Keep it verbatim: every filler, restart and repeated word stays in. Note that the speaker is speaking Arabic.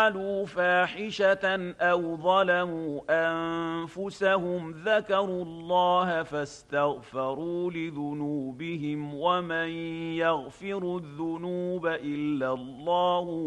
فعلوا فاحشة أو ظلموا أنفسهم ذكروا الله فاستغفروا لذنوبهم ومن يغفر الذنوب إلا الله